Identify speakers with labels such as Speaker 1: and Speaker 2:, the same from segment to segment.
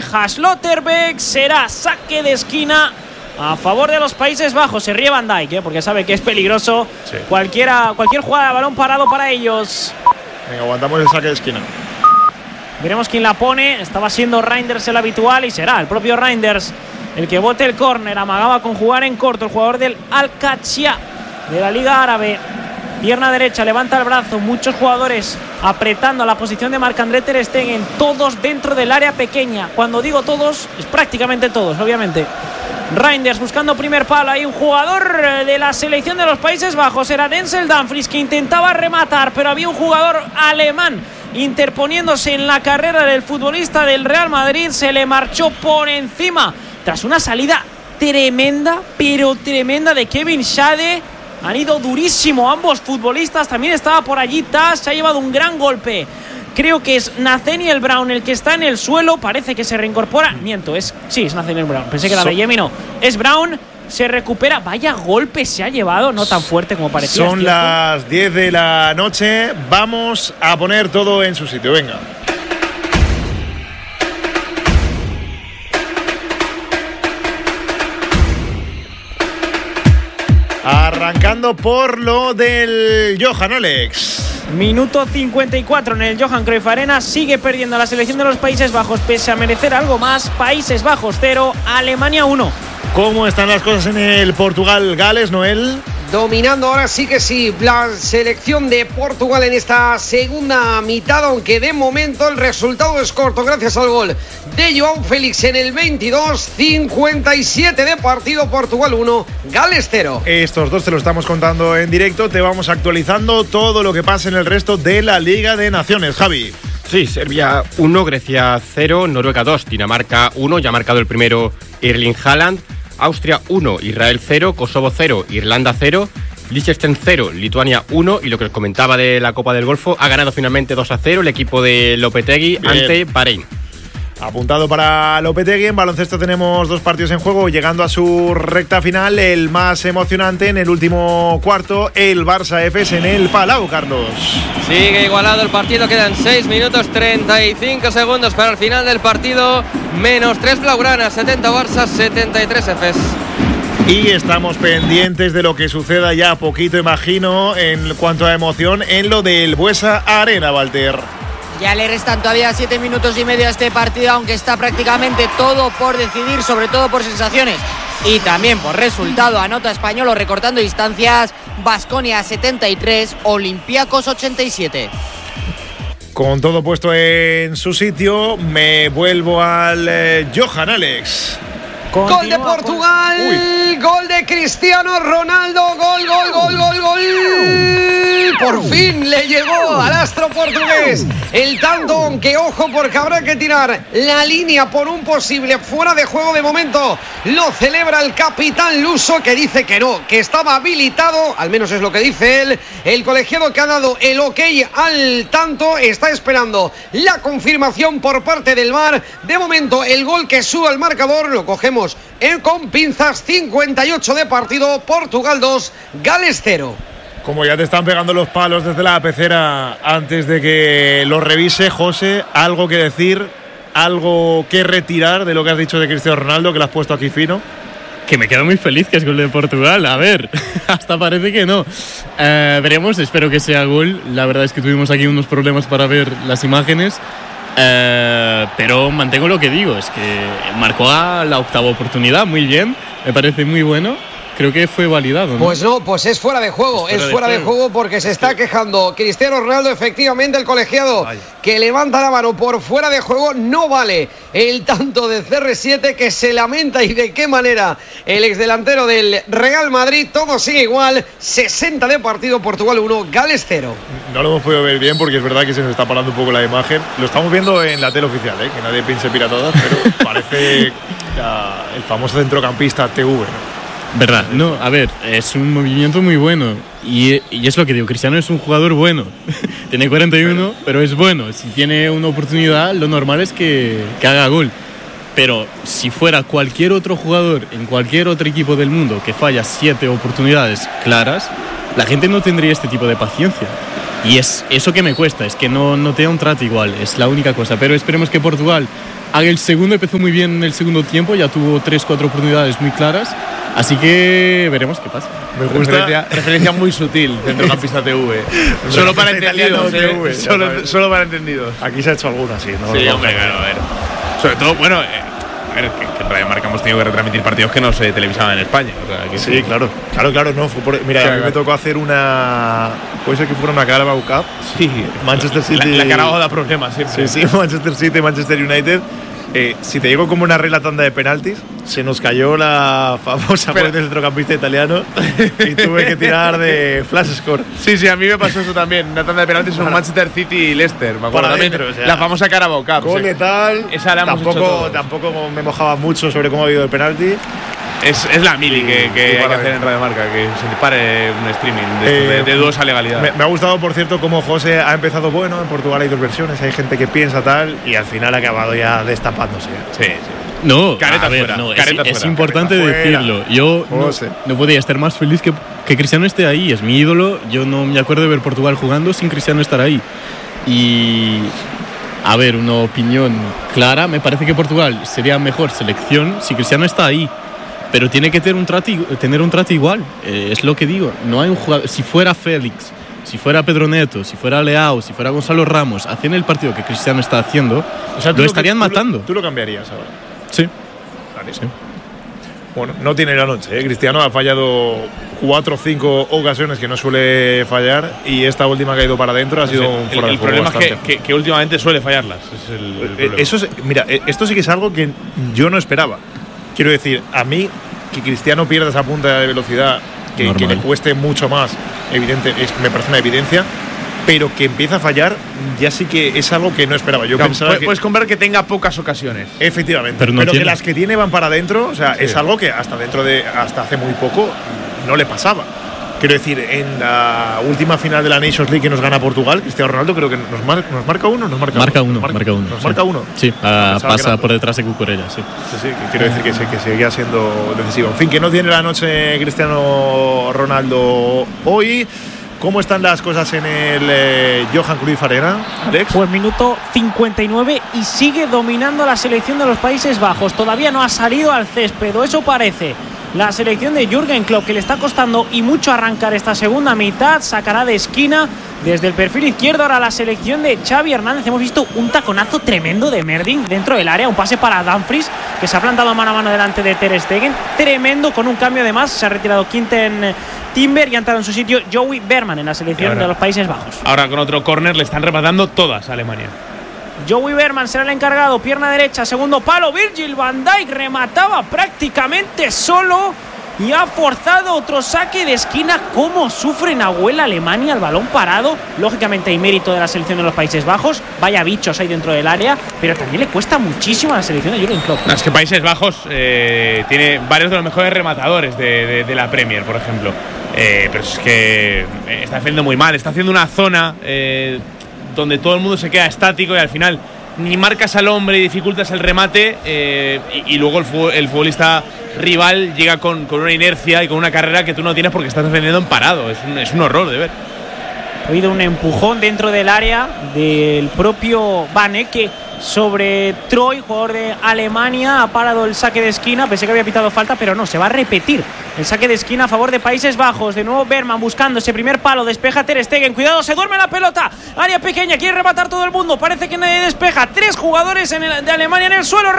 Speaker 1: despeja Slotterbeck. Será saque de esquina a favor de los Países Bajos. Se ríe Van Dijk, porque sabe que es peligroso. Sí. Cualquier jugada de balón parado para ellos.
Speaker 2: Venga, aguantamos el saque de esquina.
Speaker 1: Veremos quién la pone. Estaba siendo Reinders el habitual y será el propio Reinders el que bote el córner. Amagaba con jugar en corto el jugador del Al-Qadsiya de la Liga Árabe. Pierna derecha, levanta el brazo. Muchos jugadores apretando la posición de Marc-André ter Stegen. Todos dentro del área pequeña. Cuando digo todos, es prácticamente todos, obviamente. Reinders buscando primer palo. Hay un jugador de la selección de los Países Bajos. Era Denzel Dumfries, que intentaba rematar, pero había un jugador alemán interponiéndose en la carrera del futbolista del Real Madrid. Se le marchó por encima tras una salida tremenda, pero tremenda, de Kevin Schade. Han ido durísimo ambos futbolistas. También estaba por allí Taz. Se ha llevado un gran golpe. Creo que es Nathaniel Brown el que está en el suelo. Parece que se reincorpora. Miento, es Nathaniel Brown. Pensé que era Bellemi, no. Es Brown. Se recupera. Vaya golpe se ha llevado. No tan fuerte como parecía.
Speaker 2: Son las 10 de la noche. Vamos a poner todo en su sitio. Venga. Arrancando por lo del Johan Alex.
Speaker 1: Minuto 54 en el Johan Cruyff Arena. Sigue perdiendo la selección de los Países Bajos pese a merecer algo más. Países Bajos 0, Alemania 1.
Speaker 2: ¿Cómo están las cosas en el Portugal-Gales, Noel?
Speaker 3: Dominando ahora sí que sí la selección de Portugal en esta segunda mitad, aunque de momento el resultado es corto gracias al gol de João Félix en el 22-57 de partido. Portugal 1, Gales 0.
Speaker 2: Estos dos te lo estamos contando en directo. Te vamos actualizando todo lo que pasa en el resto de la Liga de Naciones, Javi.
Speaker 4: Sí, Serbia 1, Grecia 0, Noruega 2, Dinamarca 1, ya ha marcado el primero Erling Haaland. Austria 1, Israel 0, Kosovo 0, Irlanda 0, Liechtenstein 0, Lituania 1. Y lo que os comentaba de la Copa del Golfo, ha ganado finalmente 2-0 el equipo de Lopetegui ante Bahrein.
Speaker 2: Apuntado para Lopetegui. En baloncesto tenemos dos partidos en juego, llegando a su recta final. El más emocionante en el último cuarto, el Barça Efes en el Palau, Carlos.
Speaker 5: Sigue igualado el partido, quedan 6 minutos 35 segundos para el final del partido. -3 blaugrana, 70 Barça, 73 Efes.
Speaker 2: Y estamos pendientes de lo que suceda ya poquito, imagino, en cuanto a emoción, en lo del Buesa Arena, Walter.
Speaker 6: Ya le restan todavía 7 minutos y medio a este partido, aunque está prácticamente todo por decidir, sobre todo por sensaciones y también por resultado. Anota Español recortando distancias. Baskonia 73, Olympiacos 87.
Speaker 2: Con todo puesto en su sitio, me vuelvo al Johan Alex.
Speaker 3: Gol de Portugal, gol de Cristiano Ronaldo, gol. Por fin le llegó al astro portugués el tanto, aunque ojo porque habrá que tirar la línea por un posible fuera de juego. De momento lo celebra el capitán luso, que dice que no, que estaba habilitado, al menos es lo que dice él. El colegiado que ha dado el ok al tanto está esperando la confirmación por parte del VAR. De momento el gol que sube al marcador lo cogemos con pinzas. 58 de partido, Portugal 2, Gales 0.
Speaker 2: Como ya te están pegando los palos desde la pecera, antes de que lo revise, José, ¿algo que decir, algo que retirar de lo que has dicho de Cristiano Ronaldo, que lo has puesto aquí fino?
Speaker 7: Que me quedo muy feliz que es gol de Portugal. A ver, hasta parece que no. Veremos, espero que sea gol. La verdad es que tuvimos aquí unos problemas para ver las imágenes. Pero mantengo lo que digo, es que marcó a la octava oportunidad, muy bien, me parece muy bueno. Creo que fue validado, ¿no?
Speaker 3: Pues no, pues es fuera de juego. Es fuera de juego porque se está quejando Cristiano Ronaldo. Efectivamente, el colegiado que levanta la mano por fuera de juego, no vale el tanto de CR7, que se lamenta, y de qué manera el exdelantero del Real Madrid. Todo sigue igual, 60 de partido, Portugal 1, Gales 0.
Speaker 2: No lo hemos podido ver bien porque es verdad que se nos está parando un poco la imagen. Lo estamos viendo en la tele oficial, que nadie piense piratadas, pero parece el famoso centrocampista TV, ¿no?
Speaker 7: Verdad, no, a ver, es un movimiento muy bueno y es lo que digo, Cristiano es un jugador bueno, tiene 41, pero es bueno. Si tiene una oportunidad, lo normal es que haga gol, pero si fuera cualquier otro jugador en cualquier otro equipo del mundo que falla 7 oportunidades claras, la gente no tendría este tipo de paciencia. Y es eso que me cuesta, es que no te da un trato igual, es la única cosa. Pero esperemos que Portugal El segundo empezó muy bien en el segundo tiempo, ya tuvo 3-4 oportunidades muy claras. Así que veremos qué pasa.
Speaker 2: Me gusta.
Speaker 8: Referencia muy sutil, centrocampista TV. Solo para entendidos, solo para entendidos.
Speaker 2: Aquí se ha hecho alguna, sí, ¿no?
Speaker 8: Sí, hombre, claro, a ver. Sobre todo, bueno, a ver, que en Radio Marca hemos tenido que retransmitir partidos que no se televisaban en España. O sea, que
Speaker 2: sí, claro, no. Mira, a mí me tocó hacer una. Puede ser que fuera una Carabao Cup.
Speaker 8: Sí,
Speaker 2: Manchester City.
Speaker 8: La Carabao da problemas siempre.
Speaker 2: Sí, Manchester City, Manchester United. Si te digo como una regla tanda de penaltis, se nos cayó la famosa del centrocampista italiano y tuve que tirar de flash score.
Speaker 8: Sí, a mí me pasó eso también. Una tanda de penaltis en Manchester City y Leicester. Me acuerdo también.
Speaker 2: Dentro, o sea,
Speaker 8: la famosa Carabao Cup.
Speaker 2: Gol tal.
Speaker 8: Esa la hemos hecho todos.
Speaker 2: Tampoco me mojaba mucho sobre cómo ha habido el penalti.
Speaker 8: Es la mili que hay que hacer en Radio Marca, que se pare un streaming de dudosa legalidad.
Speaker 2: Me ha gustado, por cierto, cómo José ha empezado en Portugal hay dos versiones, hay gente que piensa tal y al final ha acabado ya destapándose.
Speaker 8: Sí.
Speaker 7: No,
Speaker 8: careta fuera.
Speaker 7: Es importante decirlo. Yo no podía estar más feliz que Cristiano esté ahí, es mi ídolo. Yo no me acuerdo de ver Portugal jugando sin Cristiano estar ahí. Y a ver, una opinión clara, me parece que Portugal sería mejor selección si Cristiano está ahí. Pero tiene que tener un trato igual, es lo que digo. No hay un jugador. Si fuera Félix, si fuera Pedro Neto, si fuera Leao, si fuera Gonzalo Ramos, haciendo el partido que Cristiano está haciendo, o sea, lo estarían matando.
Speaker 2: ¿Tú lo cambiarías ahora?
Speaker 7: Sí.
Speaker 2: Vale, sí. Bueno, no tiene la noche, ¿eh? Cristiano ha fallado 4 o 5 ocasiones que no suele fallar y esta última que ha ido para adentro ha sido un fuera de juego.
Speaker 8: El problema
Speaker 2: bastante.
Speaker 8: es que últimamente suele fallarlas. Es el problema.
Speaker 2: Mira, esto sí que es algo que yo no esperaba. Quiero decir, a mí, que Cristiano pierda esa punta de velocidad, que le cueste mucho más, me parece una evidencia, pero que empieza a fallar, ya sí que es algo que no esperaba. Yo pensaba que
Speaker 8: puedes comprar que tenga pocas ocasiones.
Speaker 2: Efectivamente, pero que las que tiene van para adentro, o sea, es algo que hasta hace muy poco no le pasaba. Quiero decir, en la última final de la Nations League que nos gana Portugal, Cristiano Ronaldo creo que nos marca uno. Nos marca uno.
Speaker 7: Sí, pasa por detrás de Cucurella, sí.
Speaker 2: Sí, quiero decir que seguía siendo decisivo. En fin, que no tiene la noche Cristiano Ronaldo hoy. ¿Cómo están las cosas en el Johan Cruyff Arena, Alex?
Speaker 1: Pues minuto 59 y sigue dominando la selección de los Países Bajos. Todavía no ha salido al césped, o eso parece. La selección de Jürgen Klopp, que le está costando y mucho arrancar esta segunda mitad, sacará de esquina desde el perfil izquierdo. Ahora la selección de Xavi Hernández. Hemos visto un taconazo tremendo de Merding dentro del área, un pase para Dumfries, que se ha plantado mano a mano delante de Ter Stegen, tremendo, con un cambio de más. Se ha retirado Quinten Timber y ha entrado en su sitio Joey Berman en la selección de los Países Bajos.
Speaker 8: Ahora con otro córner le están rematando todas a Alemania.
Speaker 1: Joey Berman será el encargado, pierna derecha, segundo palo. Virgil van Dijk remataba prácticamente solo y ha forzado otro saque de esquina. Cómo sufre Nahuel Alemania, el balón parado. Lógicamente hay mérito de la selección de los Países Bajos, vaya bichos hay dentro del área, pero también le cuesta muchísimo a la selección de Jürgen Klopp.
Speaker 8: Es que Países Bajos tiene varios de los mejores rematadores de la Premier, por ejemplo, pero es que está defendiendo muy mal, está haciendo una zona donde todo el mundo se queda estático y al final ni marcas al hombre y dificultas el remate, y luego el futbolista rival llega con una inercia y con una carrera que tú no tienes porque estás defendiendo en parado. Es un horror de ver.
Speaker 1: Ha habido un empujón dentro del área del propio Van Ecke sobre Troy, jugador de Alemania. Ha parado el saque de esquina, pensé que había pitado falta, pero no, se va a repetir el saque de esquina a favor de Países Bajos. De nuevo Berman buscando ese primer palo, despeja Ter Stegen, cuidado, se duerme la pelota, área pequeña, quiere rematar todo el mundo, parece que nadie despeja, 3 jugadores de Alemania en el suelo,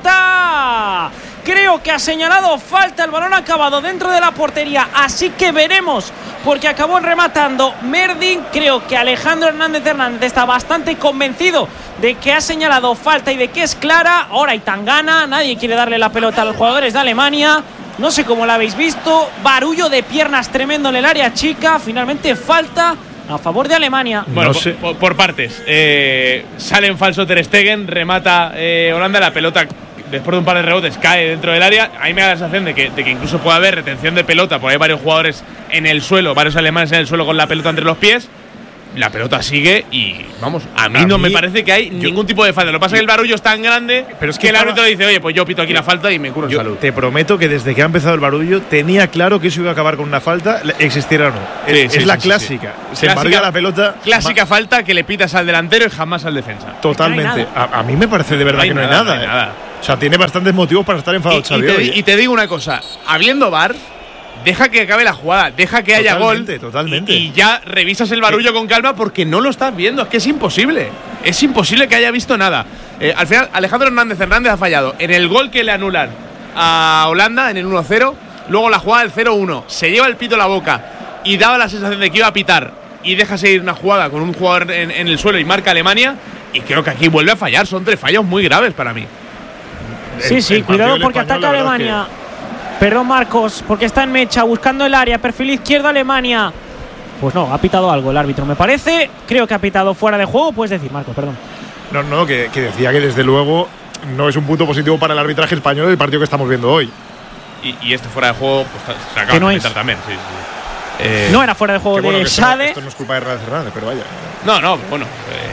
Speaker 1: remata. Creo que ha señalado falta, el balón ha acabado dentro de la portería, así que veremos, porque acabó rematando Merding. Creo que Alejandro Hernández está bastante convencido de que ha señalado falta y de que es clara. Ahora hay tangana, nadie quiere darle la pelota a los jugadores de Alemania. No sé cómo la habéis visto, barullo de piernas tremendo en el área chica. Finalmente falta a favor de Alemania.
Speaker 8: Bueno, no sé. por partes. Sale en falso Ter Stegen, remata Holanda, la pelota después de un par de rebotes cae dentro del área. A mí me da la sensación de que incluso puede haber retención de pelota, porque hay varios jugadores en el suelo, varios alemanes en el suelo con la pelota entre los pies. la pelota sigue y, vamos, a mí no me parece que hay ningún tipo de falta. Lo que pasa es que el barullo es tan grande
Speaker 2: pero es
Speaker 8: que el árbitro dice, oye, pues yo pito aquí la falta y me curo en salud.
Speaker 2: Te prometo que desde que ha empezado el barullo tenía claro que eso iba a acabar con una falta, existiera o no. Es la clásica. Se embarga la pelota.
Speaker 8: Clásica falta que le pitas al delantero y jamás al defensa.
Speaker 2: Totalmente. A mí me parece de verdad que no hay nada. O sea, tiene bastantes motivos para estar enfadado Xavi.
Speaker 8: Y te digo una cosa, habiendo VAR, deja que acabe la jugada, deja que haya gol.
Speaker 2: Totalmente.
Speaker 8: Y ya revisas el barullo con calma porque no lo estás viendo. Es que es imposible. Es imposible que haya visto nada. Al final, Alejandro Hernández ha fallado en el gol que le anulan a Holanda en el 1-0. Luego la jugada del 0-1. Se lleva el pito a la boca y daba la sensación de que iba a pitar. Y deja seguir una jugada con un jugador en el suelo y marca Alemania. Y creo que aquí vuelve a fallar. Son 3 fallos muy graves para mí.
Speaker 1: Sí, cuidado porque ataca Alemania. Perdón, Marcos, porque está en mecha, buscando el área, perfil izquierdo Alemania. Pues no, ha pitado algo el árbitro, me parece. Creo que ha pitado fuera de juego, puedes decir, Marcos, perdón.
Speaker 2: No, que decía que desde luego no es un punto positivo para el arbitraje español el partido que estamos viendo hoy.
Speaker 8: Y este fuera de juego, pues se acaba de meter también, sí.
Speaker 1: No era fuera de juego de Sade.
Speaker 2: Esto no es culpa de Hernández, pero vaya.
Speaker 8: No, bueno.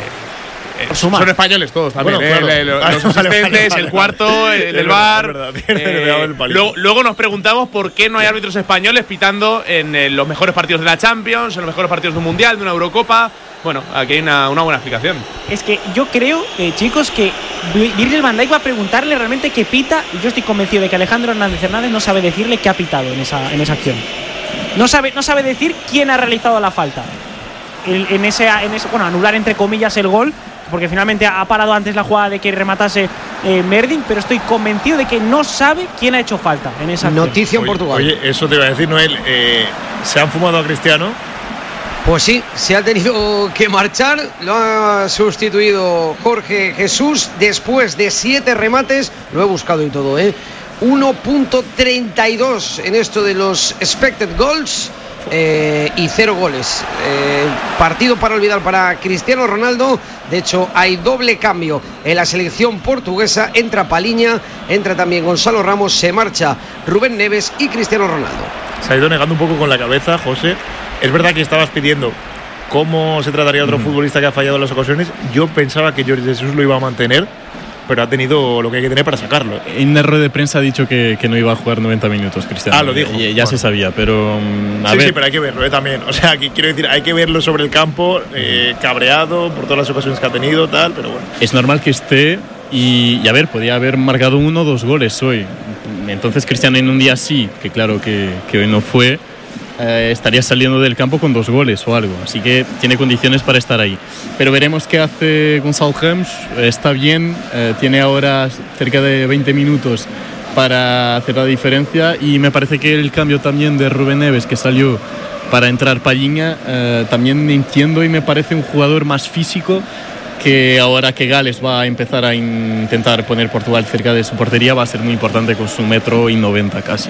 Speaker 8: Son españoles todos también. Bueno, claro. Los asistentes, el cuarto, el VAR. Luego nos preguntamos por qué no hay árbitros españoles pitando en los mejores partidos de la Champions, en los mejores partidos de un Mundial, de una Eurocopa. Bueno, aquí hay una buena explicación.
Speaker 1: Es que yo creo, chicos, que Virgil van Dijk va a preguntarle realmente qué pita, y yo estoy convencido de que Alejandro Hernández no sabe decirle qué ha pitado en esa acción. No sabe decir quién ha realizado la falta. En ese, bueno, anular entre comillas el gol, porque finalmente ha parado antes la jugada de que rematase Merdin, pero estoy convencido de que no sabe quién ha hecho falta en esa acción.
Speaker 3: Noticia en Portugal.
Speaker 2: Oye, eso te iba a decir, Noel. ¿Se han fumado a Cristiano?
Speaker 3: Pues sí, se ha tenido que marchar. Lo ha sustituido Jorge Jesús después de 7 remates. Lo he buscado y todo, 1.32 en esto de los expected goals. Y 0 goles. Partido para olvidar para Cristiano Ronaldo. De hecho, hay doble cambio en la selección portuguesa. Entra Paliña, entra también Gonzalo Ramos, se marcha Rubén Neves y Cristiano Ronaldo.
Speaker 2: Se ha ido negando un poco con la cabeza, José. Es verdad que estabas pidiendo cómo se trataría otro futbolista que ha fallado en las ocasiones. Yo pensaba que Jorge Jesús lo iba a mantener, pero ha tenido lo que hay que tener para sacarlo.
Speaker 7: En la rueda de prensa ha dicho que no iba a jugar 90 minutos, Cristiano.
Speaker 2: Lo dijo.
Speaker 7: Ya bueno. Se sabía, pero
Speaker 2: a ver. Sí, pero hay que verlo también. O sea, quiero decir, hay que verlo sobre el campo, cabreado por todas las ocasiones que ha tenido, tal, pero bueno.
Speaker 7: Es normal que esté y a ver, podía haber marcado 1 o 2 goles hoy. Entonces Cristiano en un día así, que claro que hoy no fue, estaría saliendo del campo con 2 goles o algo, así que tiene condiciones para estar ahí, pero veremos qué hace Gonzalo Ramos. Está bien, tiene ahora cerca de 20 minutos para hacer la diferencia, y me parece que el cambio también de Rubén Neves, que salió para entrar Paliña, también entiendo y me parece un jugador más físico, que ahora que Gales va a empezar a intentar poner Portugal cerca de su portería, va a ser muy importante con su 1,90 m casi.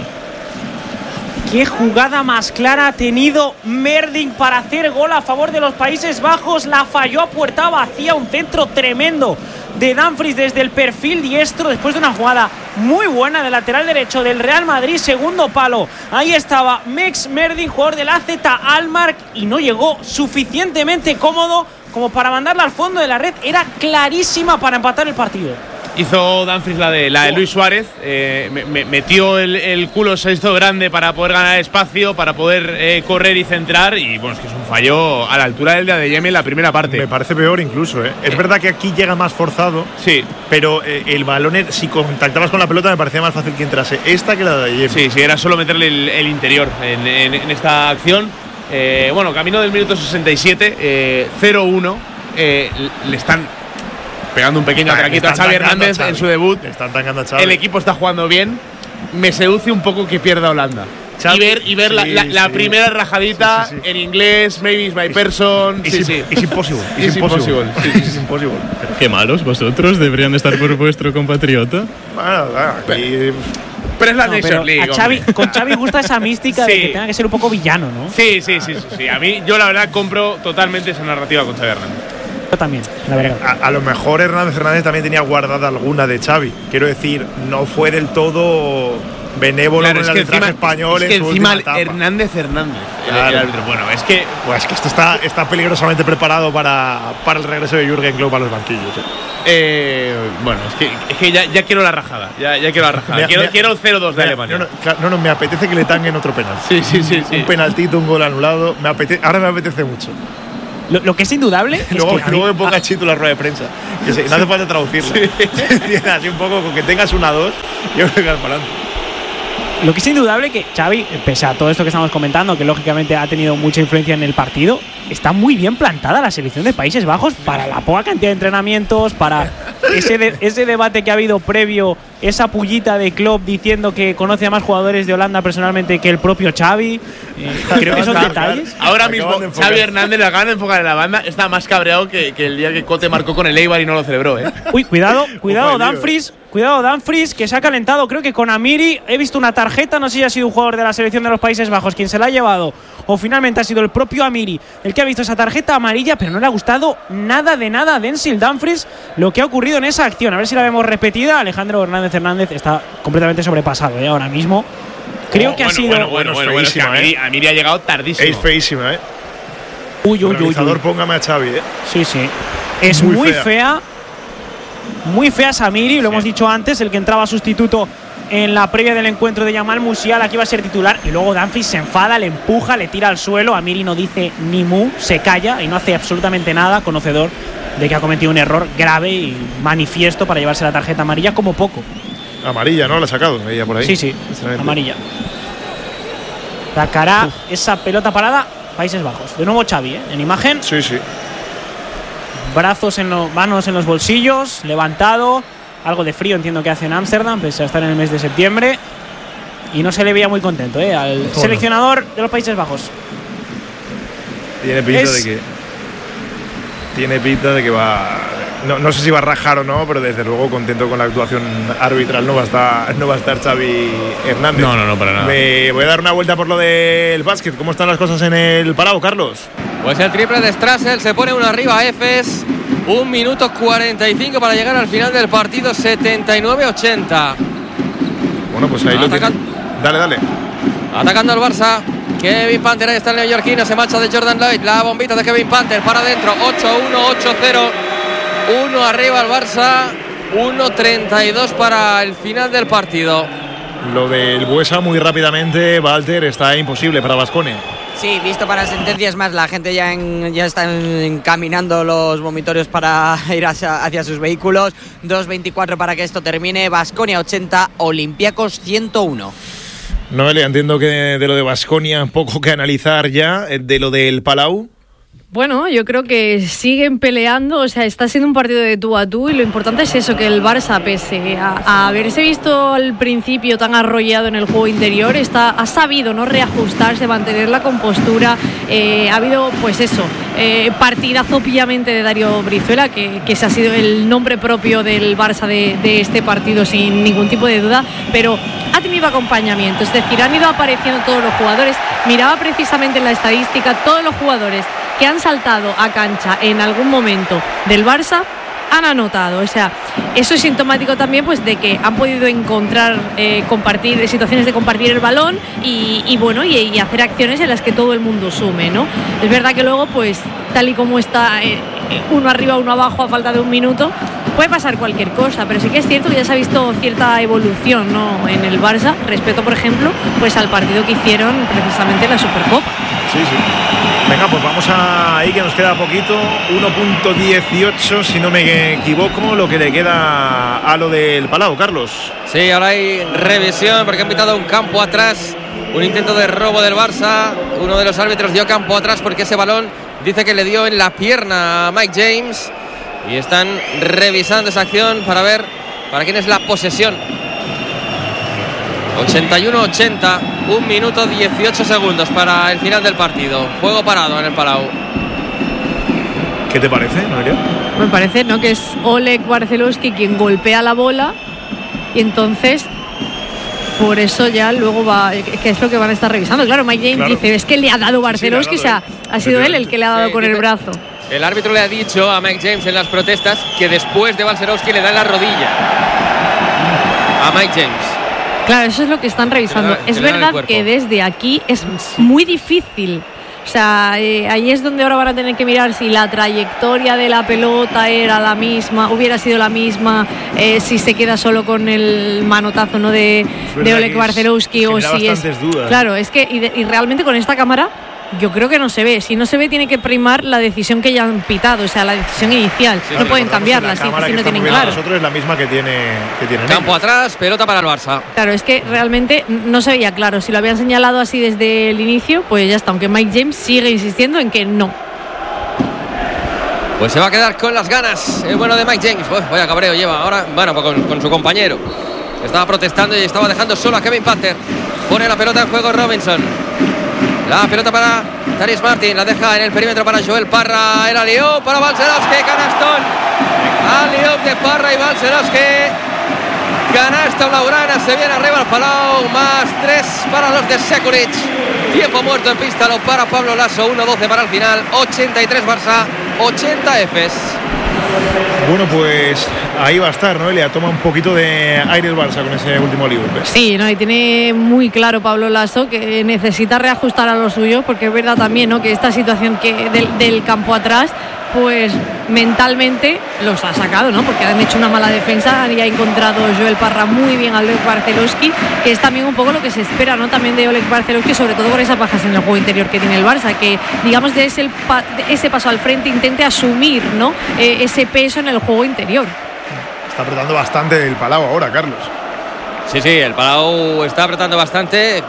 Speaker 1: Qué jugada más clara ha tenido Merdin para hacer gol a favor de los Países Bajos. La falló a puerta vacía, un centro tremendo de Dumfries desde el perfil diestro, después de una jugada muy buena de lateral derecho del Real Madrid, segundo palo. Ahí estaba Meks Merdin, jugador del AZ Alkmaar, y no llegó suficientemente cómodo como para mandarla al fondo de la red. Era clarísima para empatar el partido.
Speaker 8: Hizo Dumfries la de Luis Suárez, metió el culo, se hizo grande para poder ganar espacio, para poder correr y centrar, y bueno, es que es un fallo a la altura del de Adeyemi en la primera parte.
Speaker 2: Me parece peor incluso, Es verdad que aquí llega más forzado,
Speaker 8: sí,
Speaker 2: pero el balón, si contactabas con la pelota, me parecía más fácil que entrase esta que la de Adeyemi.
Speaker 8: Sí, era solo meterle el interior en esta acción. Bueno, camino del minuto 67, 0-1, le están pegando un pequeño atraquito a Xavi Hernández en su debut.
Speaker 2: Están tangando a Xavi.
Speaker 8: El equipo está jugando bien. Me seduce un poco que pierda Holanda. Xavi, y ver la primera rajadita en inglés, maybe is my person.
Speaker 2: It's impossible.
Speaker 8: It's impossible.
Speaker 7: Pero qué malos vosotros, deberían estar por vuestro compatriota.
Speaker 2: Bueno,
Speaker 8: pero es la Nation League.
Speaker 1: Con Xavi gusta esa mística de que tenga que ser un poco villano, ¿no?
Speaker 8: Sí. A mí, yo la verdad compro totalmente esa narrativa con Xavi Hernández.
Speaker 1: También, la verdad.
Speaker 2: A lo mejor Hernández también tenía guardada alguna de Xavi. Quiero decir, no fue del todo benévolo
Speaker 8: Claro,
Speaker 2: con
Speaker 8: es
Speaker 2: el
Speaker 8: que
Speaker 2: arbitraje español
Speaker 8: es que
Speaker 2: en su
Speaker 8: encima
Speaker 2: última etapa.
Speaker 8: Hernández,
Speaker 2: Claro.
Speaker 8: el árbitro. Bueno, es que
Speaker 2: Pues que esto está peligrosamente preparado para el regreso de Jürgen Klopp a los banquillos.
Speaker 8: bueno, es que ya quiero la rajada. Ya quiero la rajada. Quiero el 0-2 de Alemania.
Speaker 2: No, me apetece que le tanguen otro penal.
Speaker 8: Sí.
Speaker 2: Un penaltito, un gol anulado. Ahora me apetece mucho.
Speaker 1: Lo que es indudable es
Speaker 2: Luego
Speaker 1: que
Speaker 2: me ponga chito la rueda de prensa. Que no hace falta traducirlo. Así un poco, con que tengas 1-2, yo creo que vas para adelante.
Speaker 1: Lo que es indudable que Xavi, pese a todo esto que estamos comentando, que lógicamente ha tenido mucha influencia en el partido, está muy bien plantada la selección de Países Bajos para la poca cantidad de entrenamientos, para ese debate que ha habido previo, esa pullita de Klopp diciendo que conoce a más jugadores de Holanda personalmente que el propio Xavi. Creo que son detalles.
Speaker 8: Ahora mismo Xavi Hernández le acaban de enfocar en la banda. Está más cabreado que el día que Cote marcó con el Eibar y no lo celebró, ¿eh?
Speaker 1: Uy, cuidado Dumfries. Cuidado Dumfries, que se ha calentado, creo que con Amiri. He visto una tarjeta, no sé si ha sido un jugador de la selección de los Países Bajos quien se la ha llevado, o finalmente ha sido el propio Amiri el que ha visto esa tarjeta amarilla, pero no le ha gustado nada a Denzel Dumfries lo que ha ocurrido en esa acción. A ver si la vemos repetida. Alejandro Hernández está completamente sobrepasado, ahora mismo. Creo que ha sido…
Speaker 8: Bueno, es que Amiri ha llegado tardísimo.
Speaker 2: Es feísima,
Speaker 1: Uy.
Speaker 2: Organizador, póngame a Xavi,
Speaker 1: Sí. Es muy fea. Muy fea Samiri, lo hemos dicho antes, el que entraba sustituto en la previa del encuentro de Yamal Musiala, que iba a ser titular, y luego Dumfries se enfada, le empuja, le tira al suelo. Amiri no dice ni mu, se calla y no hace absolutamente nada, conocedor de que ha cometido un error grave y manifiesto para llevarse la tarjeta amarilla como poco.
Speaker 2: Amarilla, ¿no? La ha sacado ella por ahí.
Speaker 1: Sí, amarilla. Sacará esa pelota parada Países Bajos. De nuevo Xavi, en imagen.
Speaker 2: Sí.
Speaker 1: Manos en los bolsillos, levantado. Algo de frío entiendo que hace en Ámsterdam, pese a estar en el mes de septiembre. Y no se le veía muy contento al seleccionador de los Países Bajos.
Speaker 2: Tiene pinta de que va… No sé si va a rajar o no, pero desde luego contento con la actuación arbitral no va a estar Xavi Hernández.
Speaker 8: No, para nada.
Speaker 2: Me voy a dar una vuelta por lo del básquet. ¿Cómo están las cosas en el Palau, Carlos?
Speaker 5: Pues el triple de Strassel se pone uno arriba a Efes. 1 minuto 45 para llegar al final del partido, 79-80.
Speaker 2: Bueno, pues ahí lo tiene. Dale.
Speaker 5: Atacando el Barça. Kevin Panther, ahí está el neoyorquino, se marcha de Jordan Lloyd. La bombita de Kevin Panther para adentro. 8-1, 8-0. 1 arriba el Barça. 1-32 para el final del partido.
Speaker 2: Lo del Buesa muy rápidamente, Walter, está imposible para Baskonia.
Speaker 6: Sí, visto para sentencias más, la gente ya está encaminando los vomitorios para ir hacia sus vehículos. 2:24 para que esto termine. Baskonia 80, Olympiacos 101.
Speaker 2: Noelia, entiendo que de lo de Baskonia poco que analizar ya, de lo del Palau.
Speaker 9: Bueno, yo creo que siguen peleando, o sea, está siendo un partido de tú a tú y lo importante es eso, que el Barça, pese a haberse visto al principio tan arrollado en el juego interior, ha sabido no reajustarse, mantener la compostura. Ha habido, pues eso, partidazo obviamente de Dario Brizuela, que ese ha sido el nombre propio del Barça de este partido sin ningún tipo de duda, pero ha tenido acompañamiento, es decir, han ido apareciendo todos los jugadores. Miraba precisamente en la estadística, todos los jugadores que han saltado a cancha en algún momento del Barça han anotado, o sea, eso es sintomático también pues de que han podido encontrar compartir situaciones de compartir el balón y hacer acciones en las que todo el mundo sume, ¿no? Es verdad que luego pues tal y como está uno arriba, uno abajo a falta de 1 minuto, puede pasar cualquier cosa, pero sí que es cierto que ya se ha visto cierta evolución, ¿no?, en el Barça respecto, por ejemplo, pues al partido que hicieron precisamente en la Supercopa.
Speaker 2: Sí. Venga, pues vamos ahí, que nos queda poquito. 1.18, si no me equivoco, lo que le queda a lo del Palau, Carlos.
Speaker 5: Sí, ahora hay revisión porque han pitado un campo atrás, un intento de robo del Barça. Uno de los árbitros dio campo atrás porque ese balón dice que le dio en la pierna a Mike James. Y están revisando esa acción para ver para quién es la posesión. 81-80, 1 minuto 18 segundos para el final del partido. Juego parado en el Palau.
Speaker 2: ¿Qué te parece, Noelia?
Speaker 9: Me parece, ¿no?, que es Oleg Barcelowski quien golpea la bola y entonces por eso ya luego va, que es lo que van a estar revisando. Claro, Mike James dice, es que le ha dado Barcelowski, o sea, ha sido él el que le ha dado con el brazo.
Speaker 5: El árbitro le ha dicho a Mike James en las protestas que después de Barcelowski le da en la rodilla a Mike James.
Speaker 9: Claro, eso es lo que están revisando. Es verdad que desde aquí es muy difícil. O sea, ahí es donde ahora van a tener que mirar si la trayectoria de la pelota era la misma, hubiera sido la misma, si se queda solo con el manotazo, ¿no? de Oleg Barcelowski, o si es.
Speaker 2: Dudas.
Speaker 9: Claro, es que y realmente con esta cámara yo creo que no se ve. Si no se ve, tiene que primar la decisión que ya han pitado, o sea, la decisión inicial. Sí, no pueden cambiarla si no tienen claro.
Speaker 2: Nosotros es la misma que tiene
Speaker 5: campo atrás, pelota para el Barça.
Speaker 9: Claro, es que realmente no se veía claro. Si lo habían señalado así desde el inicio, pues ya está. Aunque Mike James sigue insistiendo en que no.
Speaker 5: Pues se va a quedar con las ganas el bueno de Mike James. Vaya cabreo lleva ahora, bueno, pues con su compañero. Estaba protestando y estaba dejando solo a Kevin Panther. Pone la pelota en juego Robinson. La pelota para Tyrese Martin, la deja en el perímetro para Joel Parra, el alley-oop para Balcerowski, canastón, alley-oop de Parra y Balcerowski, canasta blaugrana, se viene arriba al Palau, más 3 para los de Sekulic, tiempo muerto en pista, lo para Pablo Laso, 1-12 para el final, 83 Barça, 80 Efes.
Speaker 2: Bueno, pues ahí va a estar, ¿no, Elia? Toma un poquito de aire el Barça con ese último libro.
Speaker 9: Sí, ¿no? Y tiene muy claro Pablo Laso que necesita reajustar a lo suyo, porque es verdad también, ¿no?, que esta situación que del campo atrás, pues mentalmente los ha sacado, ¿no? Porque han hecho una mala defensa y ha encontrado Joel Parra muy bien a Oleg Barcelowski, que es también un poco lo que se espera, ¿no?, también de Oleg Barcelowski, sobre todo por esas bajas en el juego interior que tiene el Barça, que digamos de ese paso al frente intente asumir, ¿no?, ese peso en el juego interior.
Speaker 2: Está apretando bastante el Palau ahora, Carlos.
Speaker 5: Sí, el Palau está apretando bastante.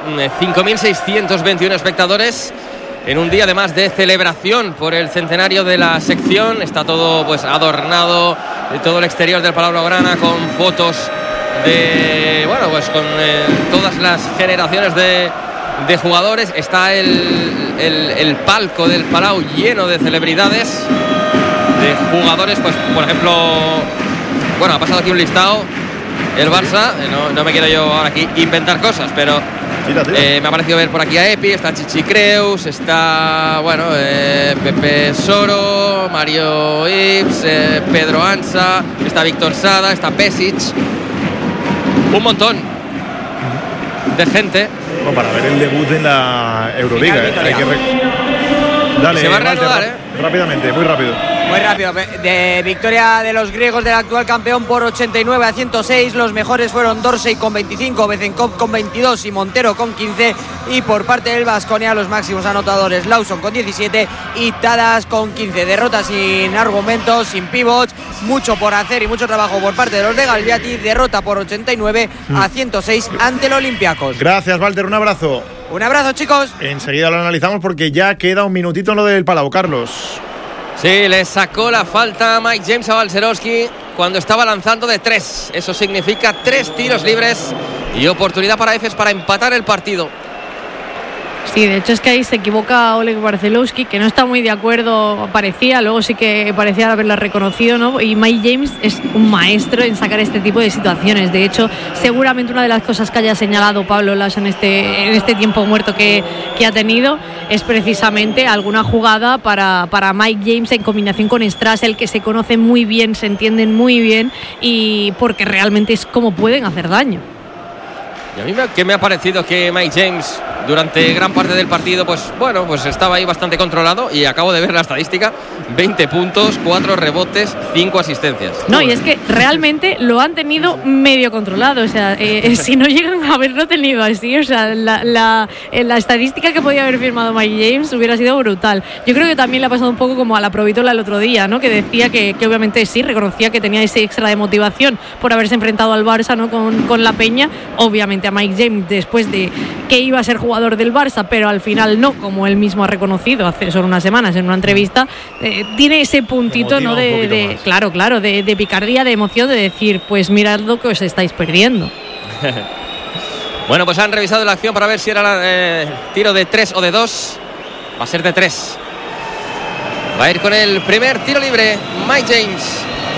Speaker 5: 5.621 espectadores en un día además de celebración por el centenario de la sección. Está todo pues adornado, todo el exterior del Palau Blaugrana con fotos de, bueno, pues con todas las generaciones de jugadores. Está el palco del Palau lleno de celebridades, de jugadores, pues por ejemplo, bueno, ha pasado aquí un listado el Barça, no me quiero yo ahora aquí inventar cosas, pero me ha parecido ver por aquí a Epi, está Chichi Creus, está, bueno, Pepe Soro, Mario Ips, Pedro Ansa, está Víctor Sada, está Pesic, un montón de gente.
Speaker 2: Bueno, para ver el debut en la Euroliga. Dale,
Speaker 6: se va a reanudar,
Speaker 2: rápidamente, muy rápido.
Speaker 6: Muy rápido, de victoria de los griegos del actual campeón por 89-106. Los mejores fueron Dorsey con 25, Bezenkov con 22 y Montero con 15. Y por parte del Baskonia los máximos anotadores, Lawson con 17 y Tadas con 15. Derrota sin argumentos, sin pivots, mucho por hacer y mucho trabajo por parte de los de Galviati. Derrota por 89-106 ante el Olympiacos.
Speaker 2: Gracias, Walter, un abrazo.
Speaker 6: Un abrazo, chicos.
Speaker 2: Enseguida lo analizamos porque ya queda un minutito en lo del Palau, Carlos.
Speaker 5: Sí, le sacó la falta a Mike James a Balcerowski cuando estaba lanzando de 3. Eso significa 3 tiros libres y oportunidad para Efes para empatar el partido.
Speaker 9: Sí, de hecho es que ahí se equivoca Oleg Barcelowski, que no está muy de acuerdo, parecía, luego sí que parecía haberla reconocido, ¿no? Y Mike James es un maestro en sacar este tipo de situaciones. De hecho, seguramente una de las cosas que haya señalado Pablo Laso en este tiempo muerto que ha tenido es precisamente alguna jugada para Mike James en combinación con Strassel, que se conocen muy bien, se entienden muy bien, y porque realmente es como pueden hacer daño.
Speaker 5: Y a mí que me ha parecido que Mike James durante gran parte del partido, pues bueno, pues estaba ahí bastante controlado, y acabo de ver la estadística: 20 puntos, 4 rebotes, 5 asistencias.
Speaker 9: No, y es que realmente lo han tenido medio controlado, o sea, si no llegan a haberlo tenido así, o sea, la estadística que podía haber firmado Mike James hubiera sido brutal. Yo creo que también le ha pasado un poco como a la Provitola el otro día, ¿no? Que decía que obviamente sí, reconocía que tenía ese extra de motivación por haberse enfrentado al Barça, ¿no? Con la Peña, obviamente a Mike James después de que iba a ser jugador del Barça, pero al final no, como él mismo ha reconocido hace solo unas semanas en una entrevista, tiene ese puntito, ¿no? de claro, de picardía, de emoción, de decir, pues mirad lo que os estáis perdiendo.
Speaker 5: Bueno, pues han revisado la acción para ver si era tiro de 3 o de 2. Va a ser de 3. Va a ir con el primer tiro libre Mike James,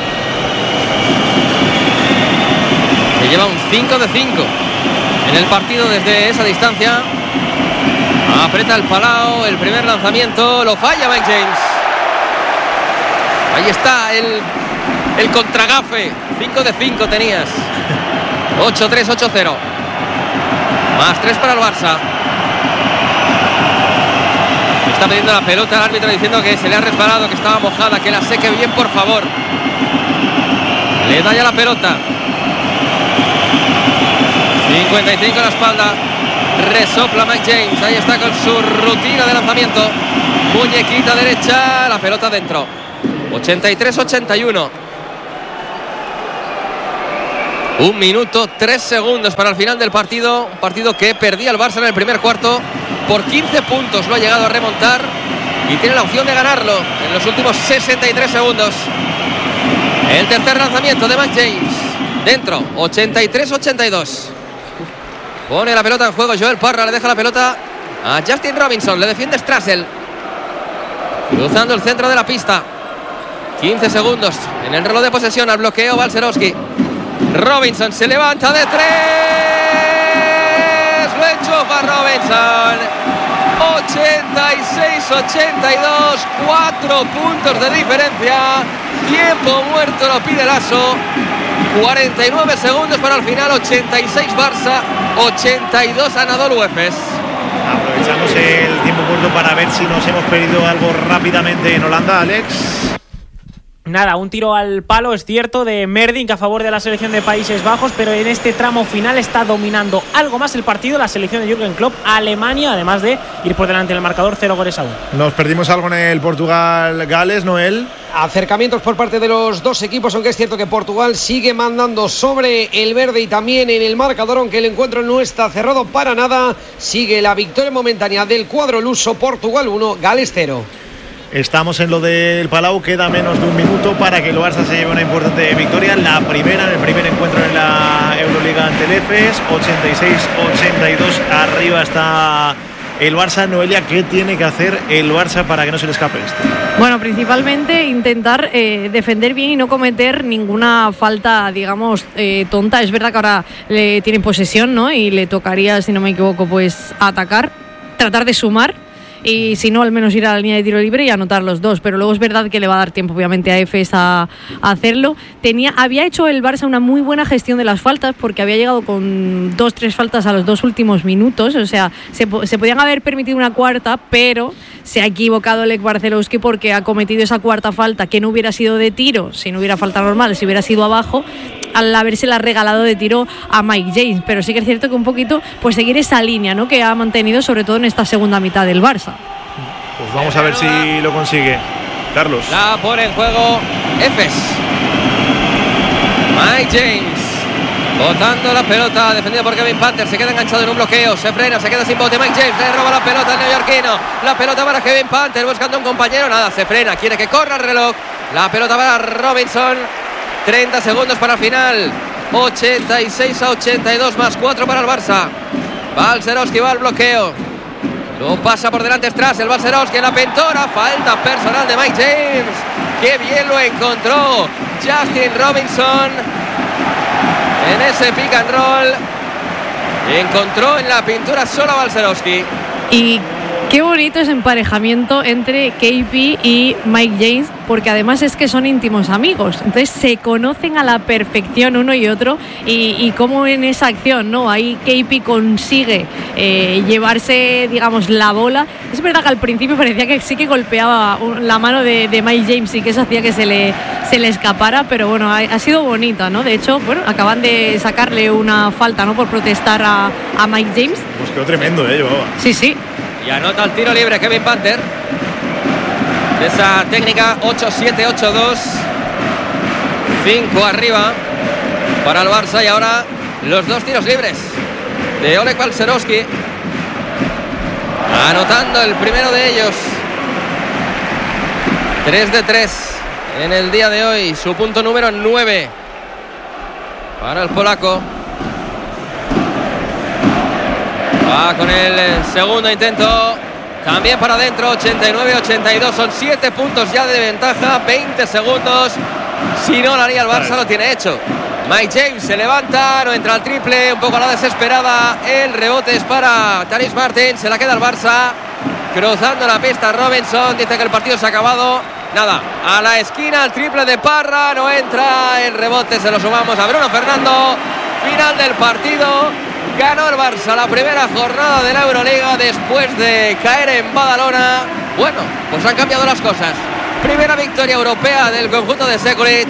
Speaker 5: que lleva un 5 de 5 en el partido desde esa distancia. Aprieta el Palau, el primer lanzamiento lo falla Mike James. Ahí está el contragafe. 5 de 5 tenías. 8-3, 8-0. Más 3 para el Barça. Está pidiendo la pelota al árbitro diciendo que se le ha resbalado, que estaba mojada, que la seque bien, por favor. Le da ya la pelota. 55 en la espalda. Resopla Mike James. Ahí está con su rutina de lanzamiento. Muñequita derecha. La pelota dentro. 83-81. 1 minuto 3 segundos para el final del partido. Un partido que perdía el Barça en el primer cuarto. Por 15 puntos lo ha llegado a remontar. Y tiene la opción de ganarlo en los últimos 63 segundos. El tercer lanzamiento de Mike James. Dentro. 83-82. Pone la pelota en juego Joel Parra. Le deja la pelota a Justin Robinson. Le defiende Strassel. Cruzando el centro de la pista. 15 segundos en el reloj de posesión. Al bloqueo Balcerowski. Robinson se levanta de 3. Lo enchufa Robinson. 86-82. 4 puntos de diferencia. Tiempo muerto lo pide Lasso. 49 segundos para el final. 86 Barça, 82 Anadolu Efes.
Speaker 2: Aprovechamos el tiempo muerto para ver si nos hemos perdido algo rápidamente en Holanda, Alex.
Speaker 1: Nada, un tiro al palo, es cierto, de Merdink a favor de la selección de Países Bajos, pero en este tramo final está dominando algo más el partido la selección de Jürgen Klopp, Alemania, además de ir por delante en el marcador 0 goles a 1.
Speaker 2: Nos perdimos algo en el Portugal-Gales, Noel.
Speaker 3: Acercamientos por parte de los dos equipos, aunque es cierto que Portugal sigue mandando sobre el verde y también en el marcador, aunque el encuentro no está cerrado para nada. Sigue la victoria momentánea del cuadro luso. Portugal 1, Gales 0.
Speaker 2: Estamos en lo del Palau, queda menos de un minuto para que el Barça se lleve una importante victoria, la primera en el primer encuentro en la Euroliga ante el Efes. 86-82, arriba está el Barça. Noelia, ¿qué tiene que hacer el Barça para que no se le escape esto?
Speaker 9: Bueno, principalmente intentar defender bien y no cometer ninguna falta, digamos, tonta. Es verdad que ahora le tienen posesión, ¿no? Y le tocaría, si no me equivoco, pues atacar, tratar de sumar. Y si no, al menos ir a la línea de tiro libre y anotar los dos. Pero luego es verdad que le va a dar tiempo, obviamente, a Efes a hacerlo. Había hecho el Barça una muy buena gestión de las faltas, porque había llegado con 2-3 faltas a los 2 últimos minutos. O sea, se podían haber permitido una cuarta, pero se ha equivocado Lech Barcelowski porque ha cometido esa cuarta falta, que no hubiera sido de tiro, si no hubiera falta normal, si hubiera sido abajo, al habérsela regalado de tiro a Mike James. Pero sí que es cierto que un poquito, pues seguir esa línea, ¿no?, que ha mantenido sobre todo en esta segunda mitad del Barça.
Speaker 2: Pues vamos a ver si lo consigue. Carlos.
Speaker 5: La pone en juego Efes. Mike James botando la pelota, defendido por Kevin Panther. Se queda enganchado en un bloqueo, se frena, se queda sin bote. Mike James le roba la pelota al neoyorquino. La pelota para Kevin Panther, buscando un compañero. Nada, se frena, quiere que corra el reloj. La pelota para Robinson. 30 segundos para el final. 86-82, más 4 para el Barça. Balcerowski va al bloqueo. Luego pasa por delante Strassel. Balcerowski en la pentora. Falta personal de Mike James. Qué bien lo encontró Justin Robinson en ese pick and roll. Encontró en la pintura solo a Balcerowski.
Speaker 9: Y qué bonito ese emparejamiento entre KP y Mike James, porque además es que son íntimos amigos, entonces se conocen a la perfección uno y otro, y cómo en esa acción, ¿no?, ahí KP consigue llevarse, digamos, la bola. Es verdad que al principio parecía que sí que golpeaba la mano de Mike James y que eso hacía que se le escapara, pero bueno, ha sido bonita, ¿no? De hecho, bueno, acaban de sacarle una falta, ¿no?, por protestar a Mike James.
Speaker 2: Pues quedó tremendo, llevaba.
Speaker 9: Sí, sí.
Speaker 5: Y anota el tiro libre Kevin Panther. Esa técnica 8-7-8-2. 5 arriba para el Barça. Y ahora los 2 tiros libres de Oleg Balcerowski. Anotando el primero de ellos. 3 de 3 en el día de hoy. Su punto número 9 para el polaco. Va con el segundo intento. También para adentro. 89-82. Son 7 puntos ya de ventaja. 20 segundos. Si no lo haría el Barça, lo tiene hecho. Mike James se levanta. No entra al triple. Un poco a la desesperada. El rebote es para Tyrese Martin. Se la queda el Barça. Cruzando la pista Robinson. Dice que el partido se ha acabado. Nada. A la esquina. El triple de Parra. No entra. El rebote se lo sumamos a Bruno Fernando. Final del partido. Ganó el Barça la primera jornada de la Euroliga después de caer en Badalona. Bueno, pues han cambiado las cosas. Primera victoria europea del conjunto de Sekulic.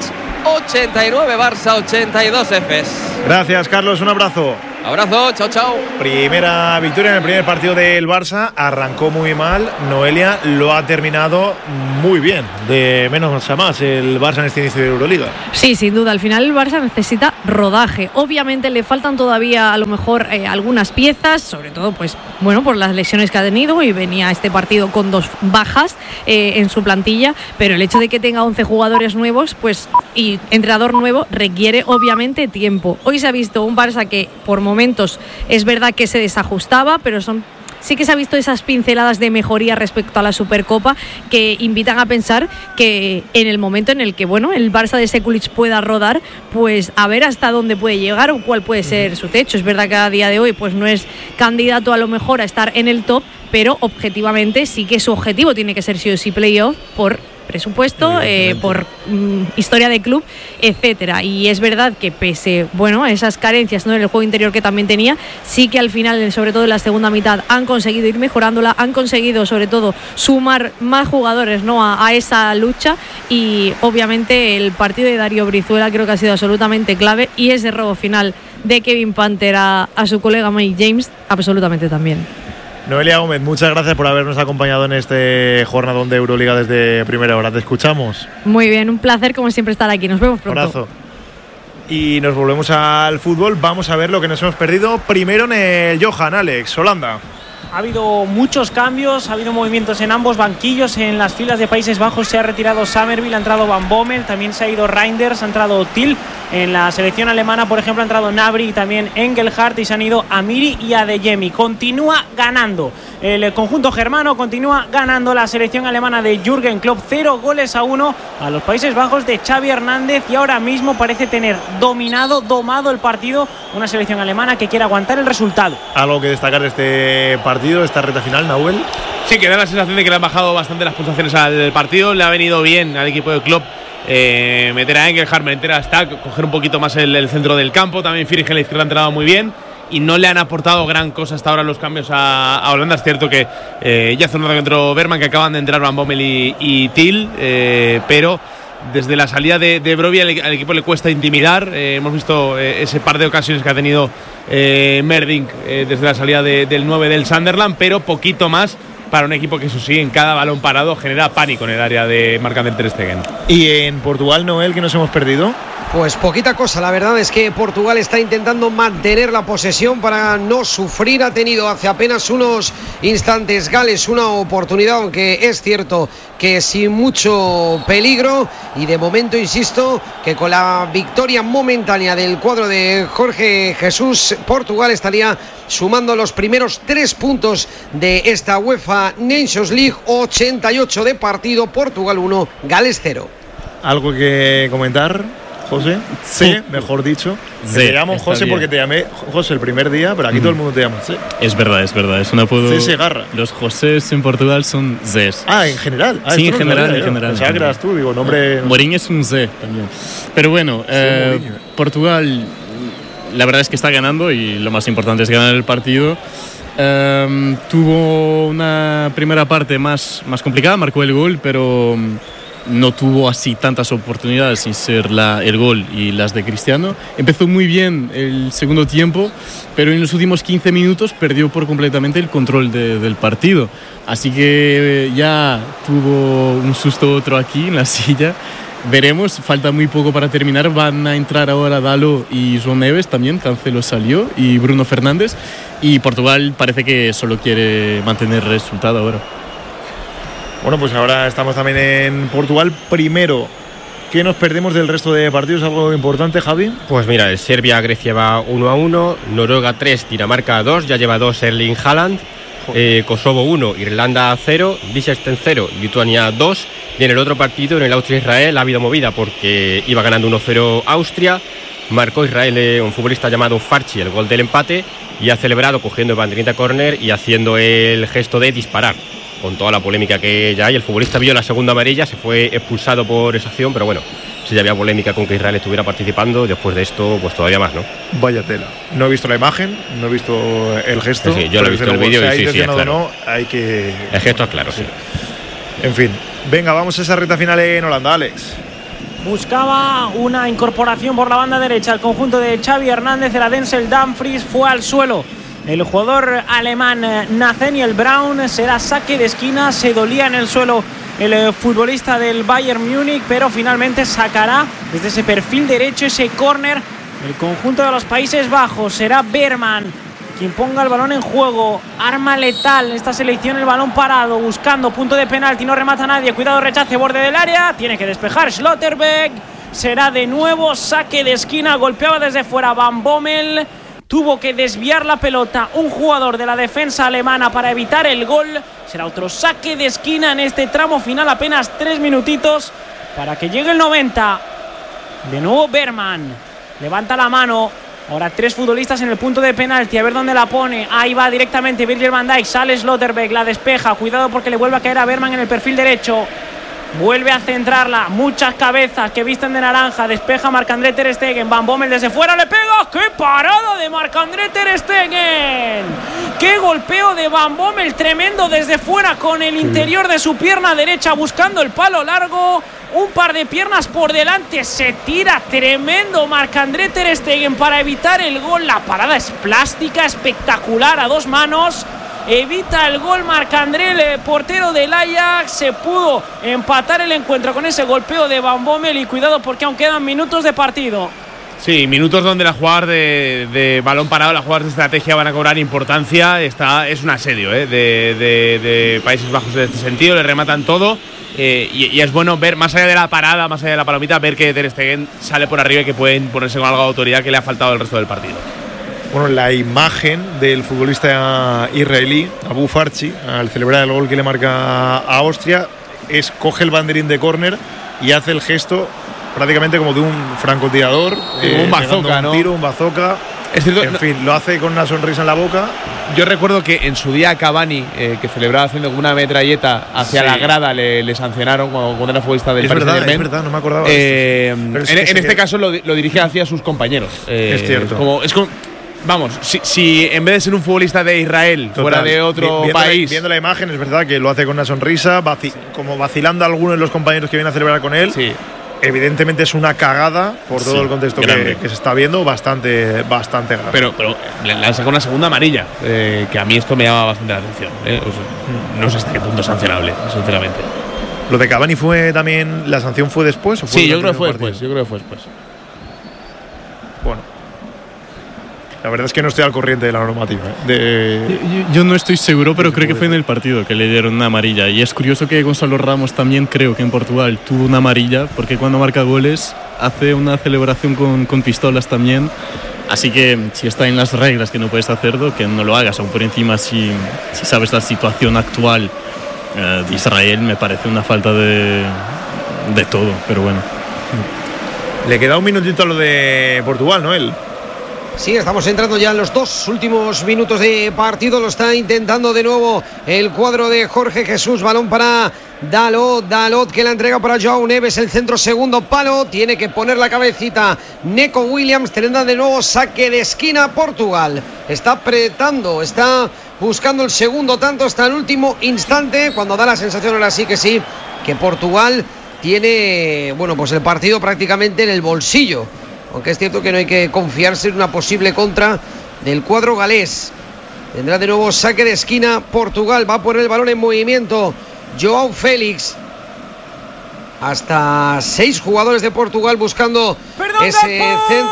Speaker 5: 89 Barça, 82 Efes.
Speaker 2: Gracias, Carlos. Un abrazo.
Speaker 5: Abrazo, chao, chao.
Speaker 2: Primera victoria en el primer partido del Barça. Arrancó muy mal. Noelia lo ha terminado muy bien. De menos a más el Barça en este inicio de Euroliga.
Speaker 9: Sí, sin duda. Al final el Barça necesita rodaje. Obviamente le faltan todavía a lo mejor algunas piezas, sobre todo pues bueno por las lesiones que ha tenido y venía este partido con 2 bajas en su plantilla. Pero el hecho de que tenga 11 jugadores nuevos pues y entrenador nuevo requiere obviamente tiempo. Hoy se ha visto un Barça que por momentos es verdad que se desajustaba, pero sí que se ha visto esas pinceladas de mejoría respecto a la Supercopa que invitan a pensar que en el momento en el que bueno el Barça de Sekulic pueda rodar, pues a ver hasta dónde puede llegar o cuál puede ser su techo. Es verdad que a día de hoy pues no es candidato a lo mejor a estar en el top, pero objetivamente sí que su objetivo tiene que ser sí o sí playoff por presupuesto, por historia de club, etcétera. Y es verdad que pese a esas carencias, ¿no?, en el juego interior que también tenía, sí que al final, sobre todo en la segunda mitad, han conseguido ir mejorándola, han conseguido sobre todo sumar más jugadores, ¿no?, a esa lucha. Y obviamente el partido de Darío Brizuela creo que ha sido absolutamente clave, y ese robo final de Kevin Panther a su colega Mike James absolutamente también.
Speaker 2: Noelia Gómez, muchas gracias por habernos acompañado en este jornadón de Euroliga desde primera hora. Te escuchamos.
Speaker 9: Muy bien, un placer como siempre estar aquí. Nos vemos pronto.
Speaker 2: Abrazo. Y nos volvemos al fútbol. Vamos a ver lo que nos hemos perdido. Primero en el Johan, Alex, Holanda.
Speaker 1: Ha habido muchos cambios, ha habido movimientos en ambos banquillos. En las filas de Países Bajos se ha retirado Summerville, ha entrado Van Bommel, también se ha ido Reinders, ha entrado Till. En la selección alemana, por ejemplo, ha entrado Gnabry y también Engelhardt, y se han ido Amiri y Adeyemi. Continúa ganando el conjunto germano, continúa ganando la selección alemana de Jürgen Klopp, 0-1 a los Países Bajos de Xavi Hernández, y ahora mismo parece tener domado el partido una selección alemana que quiere aguantar el resultado.
Speaker 2: ¿Algo que destacar de este partido, esta recta final, Nahuel?
Speaker 8: Sí, que da la sensación de que le han bajado bastante las pulsaciones al partido. Le ha venido bien al equipo de Klopp meter a Engelhardt, meter a Stack, coger un poquito más el centro del campo. También Firigel a la izquierda ha entrenado muy bien y no le han aportado gran cosa hasta ahora los cambios a Holanda. Es cierto que ya hace un rato que entró Berman, que acaban de entrar Van Bommel y Till, pero desde la salida de Brobbey al equipo le cuesta intimidar. Hemos visto ese par de ocasiones que ha tenido Merdink desde la salida del 9 del Sunderland, pero poquito más para un equipo que, eso sí, en cada balón parado genera pánico en el área de Marc-André ter Stegen.
Speaker 2: ¿Y en Portugal, Noel, que nos hemos perdido?
Speaker 3: Pues poquita cosa, la verdad es que Portugal está intentando mantener la posesión para no sufrir. Ha tenido hace apenas unos instantes Gales una oportunidad, aunque es cierto que sin mucho peligro, y de momento insisto que con la victoria momentánea del cuadro de Jorge Jesús, Portugal estaría sumando los primeros 3 puntos de esta UEFA Nations League. 88 de partido, Portugal 1, Gales 0.
Speaker 2: ¿Algo que comentar, José? Sí, mejor dicho. Te llamo José bien, porque te llamé José el primer día, pero aquí todo el mundo te llama José.
Speaker 7: Es verdad, es un apodo.
Speaker 2: C. Segarra.
Speaker 7: Los Josés en Portugal son Zés.
Speaker 2: Ah, en general.
Speaker 7: Sí, en general.
Speaker 2: Pensaba que eras tú, digo, nombre.
Speaker 7: Mourinho es un Z también. Pero bueno, Portugal, la verdad es que está ganando, y lo más importante es ganar el partido. Tuvo una primera parte más complicada, marcó el gol, pero no tuvo así tantas oportunidades sin ser el gol y las de Cristiano. Empezó muy bien el segundo tiempo, pero en los últimos 15 minutos perdió por completamente el control del partido. Así que ya tuvo un susto otro aquí en la silla. Veremos, falta muy poco para terminar. Van a entrar ahora Dalo y João Neves también, Cancelo salió, y Bruno Fernández. Y Portugal parece que solo quiere mantener el resultado ahora.
Speaker 2: Bueno, pues ahora estamos también en Portugal. Primero, ¿qué nos perdemos del resto de partidos? ¿Algo importante, Javi?
Speaker 4: Pues mira, el Serbia-Grecia va 1-1, Noruega 3, Dinamarca 2, ya lleva 2 Erling Haaland, Kosovo 1, Irlanda 0, Liechtenstein 0, Lituania 2. Y en el otro partido, en el Austria-Israel, ha habido movida porque iba ganando 1-0 Austria. Marcó Israel un futbolista llamado Farchi el gol del empate y ha celebrado cogiendo el banderita córner y haciendo el gesto de disparar, con toda la polémica que ya hay. El futbolista vio la segunda amarilla, se fue expulsado por esa acción, pero bueno, si ya había polémica con que Israel estuviera participando, después de esto, pues todavía más, ¿no?
Speaker 2: Vaya tela. No he visto la imagen, no he visto el gesto.
Speaker 4: Sí, yo lo he visto el vídeo y sí, es claro.
Speaker 2: No, hay que…
Speaker 4: El gesto es claro, sí.
Speaker 2: En fin, venga, vamos a esa recta final en Holanda, Alex.
Speaker 1: Buscaba una incorporación por la banda derecha. El conjunto de Xavi Hernández, era Denzel Dumfries, fue al suelo. El jugador alemán Nathaniel Braun, será saque de esquina. Se dolía en el suelo el futbolista del Bayern Múnich, pero finalmente sacará desde ese perfil derecho ese córner. El conjunto de los Países Bajos, será Berman quien ponga el balón en juego. Arma letal esta selección, el balón parado, buscando punto de penalti, no remata nadie. Cuidado, rechace, borde del área, tiene que despejar Schlotterbeck. Será de nuevo saque de esquina, golpeaba desde fuera Van Bommel. Tuvo que desviar la pelota un jugador de la defensa alemana para evitar el gol. Será otro saque de esquina en este tramo final, apenas 3 minutitos para que llegue el 90. De nuevo Berman, levanta la mano. Ahora 3 futbolistas en el punto de penalti, a ver dónde la pone. Ahí va directamente Virgil van Dijk, sale Schlotterbeck, la despeja. Cuidado porque le vuelve a caer a Berman en el perfil derecho. Vuelve a centrarla, muchas cabezas que visten de naranja. Despeja Marc-André Ter Stegen, Van Bommel desde fuera le pega. ¡Qué parada de Marc-André Ter Stegen! ¡Qué golpeo de Van Bommel tremendo desde fuera con el interior de su pierna derecha buscando el palo largo! Un par de piernas por delante, se tira tremendo Marc-André Ter Stegen para evitar el gol. La parada es plástica, espectacular a 2 manos. Evita el gol Marc-André, el portero del Ajax. Se pudo empatar el encuentro con ese golpeo de Van Bommel. Y cuidado porque aún quedan minutos de partido.
Speaker 8: Sí, minutos donde las jugadas de balón parado, las jugadas de estrategia van a cobrar importancia. Es un asedio de Países Bajos en este sentido, le rematan todo. Y es bueno ver, más allá de la parada, más allá de la palomita, ver que Ter Stegen sale por arriba y que pueden ponerse con algo de autoridad que le ha faltado el resto del partido.
Speaker 2: Bueno, la imagen del futbolista israelí, Abu Farchi, al celebrar el gol que le marca a Austria, coge el banderín de córner y hace el gesto prácticamente como de un francotirador,
Speaker 8: un bazooka, ¿no?
Speaker 2: Un tiro, un bazooka.
Speaker 8: Es cierto,
Speaker 2: en fin, lo hace con una sonrisa en la boca.
Speaker 8: Yo recuerdo que en su día Cavani, que celebraba haciendo una metralleta hacia la grada, le sancionaron cuando era futbolista del Paris Saint-Germain.
Speaker 2: Es verdad, no me acordaba.
Speaker 8: En este caso lo dirige hacia sus compañeros.
Speaker 2: Es cierto.
Speaker 8: Vamos, si en vez de ser un futbolista de Israel, fuera de otro país…
Speaker 2: Viendo la imagen, es verdad que lo hace con una sonrisa, como vacilando a algunos de los compañeros que vienen a celebrar con él.
Speaker 8: Sí.
Speaker 2: Evidentemente es una cagada por todo el contexto que se está viendo, bastante grave.
Speaker 8: Pero le han sacado una segunda amarilla, que a mí esto me llama bastante la atención. No sé hasta qué punto es sancionable, sinceramente.
Speaker 2: ¿Lo de Cavani fue también, la sanción fue después? ¿O fue
Speaker 8: sí, yo creo que fue después.
Speaker 2: Bueno, la verdad es que no estoy al corriente de la normativa.
Speaker 7: Yo no estoy seguro, pero creo que fue en el partido que le dieron una amarilla. Y es curioso que Gonzalo Ramos también, creo que en Portugal, tuvo una amarilla, porque cuando marca goles hace una celebración con pistolas también. Así que si está en las reglas que no puedes hacerlo, que no lo hagas. Aún por encima, si sabes la situación actual de Israel, me parece una falta de todo, pero bueno.
Speaker 2: Le queda un minutito a lo de Portugal, ¿no?
Speaker 3: Sí, estamos entrando ya en los 2 últimos minutos de partido. Lo está intentando de nuevo el cuadro de Jorge Jesús. Balón para Dalot que la entrega para Joao Neves. El centro, segundo palo. Tiene que poner la cabecita Neco Williams. Tendrá de nuevo saque de esquina Portugal. Está apretando, está buscando el segundo tanto hasta el último instante. Cuando da la sensación ahora sí que Portugal tiene, pues el partido prácticamente en el bolsillo. Aunque es cierto que no hay que confiarse en una posible contra del cuadro galés. Tendrá de nuevo saque de esquina Portugal. Va a poner el balón en movimiento Joao Félix. Hasta 6 jugadores de Portugal buscando ese centro.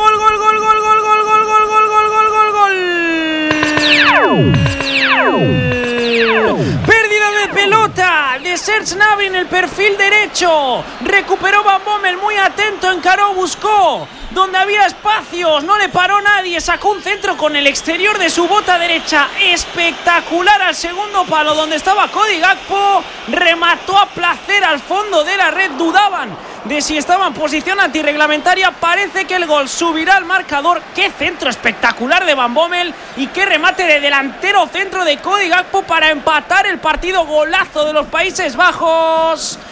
Speaker 1: Pérdida de pelota de Serge Gnabry en el perfil derecho. Recuperó Van Bommel, muy atento, encaró, buscó donde había espacios, no le paró nadie, sacó un centro con el exterior de su bota derecha espectacular al segundo palo donde estaba Cody Gakpo, remató a placer al fondo de la red. Dudaban de si estaba en posición antirreglamentaria. Parece que el gol subirá al marcador. Qué centro espectacular de Van Bommel y qué remate de delantero centro de Cody Gakpo para empatar el partido. Golazo de los Países Bajos.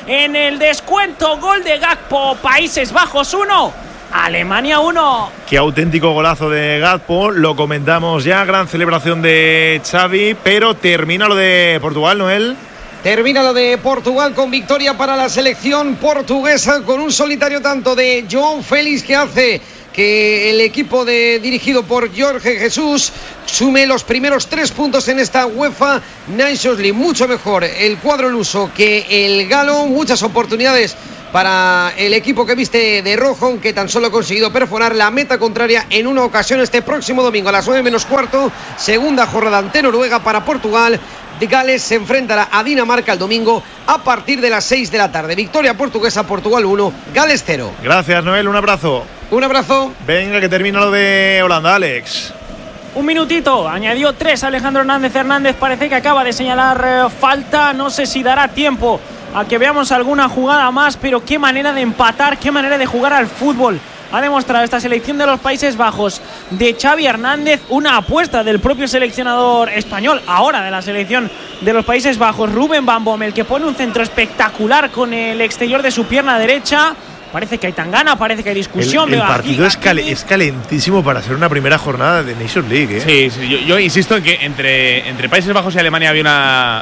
Speaker 1: en el descuento. Gol de Gakpo, Países Bajos 1, Alemania 1.
Speaker 2: Qué auténtico golazo de Gakpo, lo comentamos ya, gran celebración de Xavi, pero termina lo de Portugal, Noel.
Speaker 3: Termina lo de Portugal con victoria para la selección portuguesa, con un solitario tanto de João Félix que hace que el equipo dirigido por Jorge Jesús sume los primeros 3 puntos en esta UEFA Nations League. Mucho mejor el cuadro luso que el galo, muchas oportunidades para el equipo que viste de rojo, aunque tan solo ha conseguido perforar la meta contraria en una ocasión. Este próximo domingo a las 9:15, segunda jornada ante Noruega para Portugal. Gales se enfrentará a Dinamarca el domingo a partir de las 6 de la tarde. Victoria portuguesa, Portugal 1, Gales 0.
Speaker 2: Gracias, Noel, un abrazo.
Speaker 3: Un abrazo.
Speaker 2: Venga, que termina lo de Holanda, Alex.
Speaker 1: Un minutito, añadió 3 Alejandro Hernández. Parece que acaba de señalar falta. No sé si dará tiempo a que veamos alguna jugada más, pero qué manera de empatar, qué manera de jugar al fútbol ha demostrado esta selección de los Países Bajos de Xavi Hernández. Una apuesta del propio seleccionador español, ahora de la selección de los Países Bajos, Ruben Van Bommel, que pone un centro espectacular con el exterior de su pierna derecha. Parece que hay tangana, parece que hay discusión.
Speaker 2: El partido es calentísimo para ser una primera jornada de Nations League,
Speaker 8: ¿eh? Sí, yo insisto en que entre Países Bajos y Alemania había una…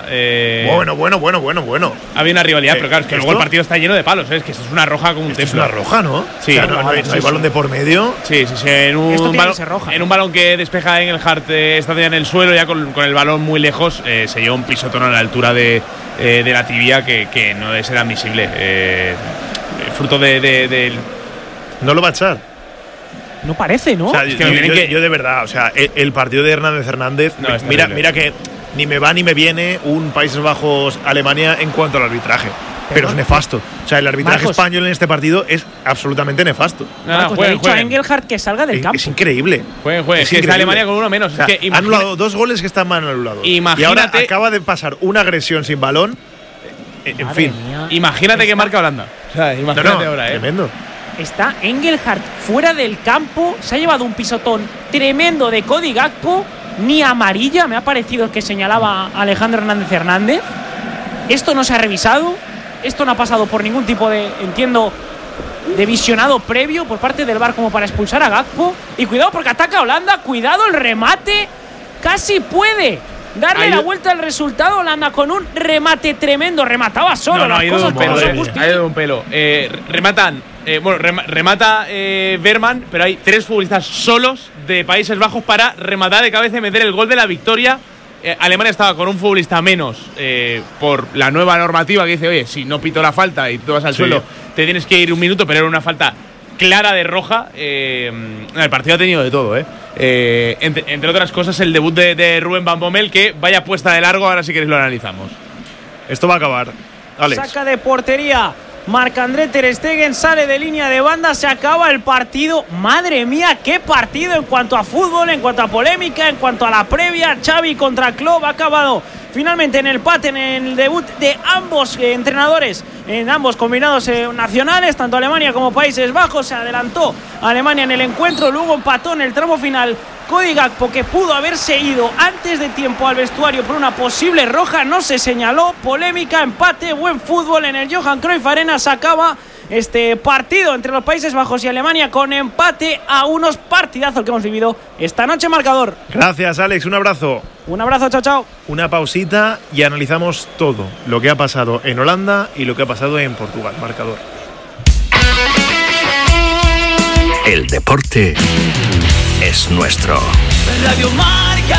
Speaker 2: Bueno.
Speaker 8: Había una rivalidad, pero claro, es que luego el partido está lleno de palos, ¿eh? Es que esto es una roja como un templo.
Speaker 2: Es una roja, ¿no?
Speaker 8: Sí.
Speaker 2: O sea, no hay balón de por medio.
Speaker 8: Sí. En un balón que despeja Engelhardt, está ya en el suelo, ya con el balón muy lejos, se lleva un pisotón a la altura de la tibia que no es admisible. Fruto de…
Speaker 2: No lo va a echar.
Speaker 1: No parece, ¿no?
Speaker 2: O sea, yo de verdad, o sea, el partido de Hernández, no, mira que ni me va ni me viene un Países Bajos-Alemania en cuanto al arbitraje. Pero es nefasto. O sea, el arbitraje español en este partido es absolutamente nefasto.
Speaker 1: Marcos, le ha dicho a Engelhardt que salga del campo.
Speaker 2: Es increíble.
Speaker 8: Jueguen. Es que está Alemania con uno menos.
Speaker 2: O sea,
Speaker 8: es que
Speaker 2: han anulado 2 goles que están mal anulados. Y ahora acaba de pasar una agresión sin balón. En fin.
Speaker 8: Imagínate que marca Holanda. O sea, imagínate ahora,
Speaker 2: tremendo.
Speaker 1: Está Engelhardt fuera del campo. Se ha llevado un pisotón tremendo de Cody Gakpo. Ni amarilla me ha parecido que señalaba Alejandro Hernández. Esto no se ha revisado. Esto no ha pasado por ningún tipo de, de visionado previo por parte del VAR como para expulsar a Gakpo. Y cuidado porque ataca a Holanda. Cuidado el remate. Casi puede darle la vuelta al resultado. Holanda con un remate tremendo. Remataba solo.
Speaker 8: Ha ido un pelo. Remata Berman, pero hay 3 futbolistas solos de Países Bajos para rematar de cabeza y meter el gol de la victoria. Alemania estaba con un futbolista menos por la nueva normativa que dice, oye, si no pito la falta y tú vas al suelo, te tienes que ir un minuto, pero era una falta clara de roja. El partido ha tenido de todo, entre otras cosas el debut de Ruben Van Bommel, que vaya puesta de largo. Ahora si queréis lo analizamos.
Speaker 2: Esto va a acabar, Alex.
Speaker 1: Saca de portería Marc-André ter Stegen, sale de línea de banda, se acaba el partido. Madre mía, qué partido en cuanto a fútbol, en cuanto a polémica, en cuanto a la previa. Xavi contra Klopp ha acabado finalmente en el empate en el debut de ambos entrenadores, en ambos combinados nacionales, tanto Alemania como Países Bajos. Se adelantó Alemania en el encuentro, luego empató en el tramo final Cody Gakpo, que pudo haberse ido antes de tiempo al vestuario por una posible roja. No se señaló. Polémica, empate, buen fútbol en el Johan Cruyff Arena. Se acaba este partido entre los Países Bajos y Alemania con empate a unos. Partidazos que hemos vivido esta noche. Marcador.
Speaker 2: Gracias, Alex, un abrazo.
Speaker 1: Un abrazo, chao.
Speaker 2: Una pausita y analizamos todo lo que ha pasado en Holanda y lo que ha pasado en Portugal. Marcador.
Speaker 10: El deporte es nuestro.
Speaker 11: Radio Marca.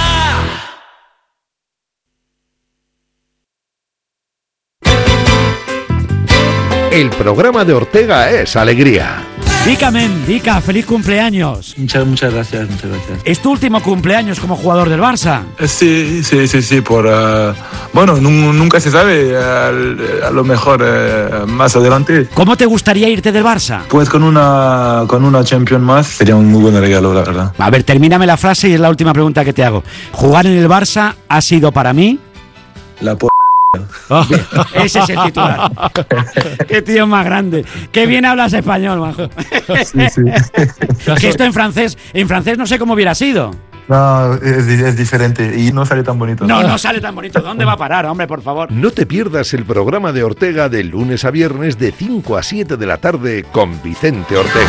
Speaker 10: El programa de Ortega es alegría.
Speaker 12: Vica, feliz cumpleaños.
Speaker 13: Muchas gracias.
Speaker 12: ¿Es tu último cumpleaños como jugador del Barça?
Speaker 13: Sí, bueno, nunca se sabe, a lo mejor más adelante.
Speaker 12: ¿Cómo te gustaría irte del Barça?
Speaker 13: Pues con una Champions más sería un muy buen regalo, la verdad.
Speaker 12: A ver, termíname la frase y es la última pregunta que te hago. ¿Jugar en el Barça ha sido para mí?
Speaker 13: La
Speaker 12: Ese es el titular. Qué tío más grande. Qué bien hablas español, majo.
Speaker 13: Sí.
Speaker 12: Que esto en francés no sé cómo hubiera sido.
Speaker 13: No, es diferente y no sale tan bonito.
Speaker 12: No sale tan bonito. ¿Dónde va a parar, hombre, por favor?
Speaker 10: No te pierdas el programa de Ortega de lunes a viernes de 5 a 7 de la tarde con Vicente Ortega.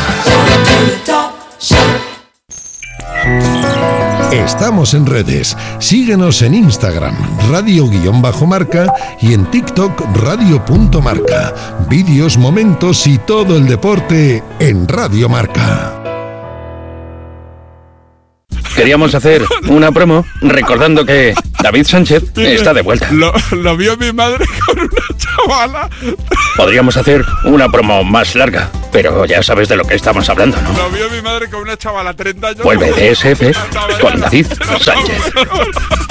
Speaker 14: Estamos en redes. Síguenos en Instagram, radio_marca, y en TikTok, radio.marca. Vídeos, momentos y todo el deporte en Radio Marca.
Speaker 15: Queríamos hacer una promo recordando que David Sánchez está de vuelta.
Speaker 16: Lo vio mi madre con una chavala.
Speaker 15: Podríamos hacer una promo más larga, pero ya sabes de lo que estamos hablando, ¿no?
Speaker 16: Lo vio mi madre con una chavala 30 años.
Speaker 15: Vuelve DSF con David Sánchez.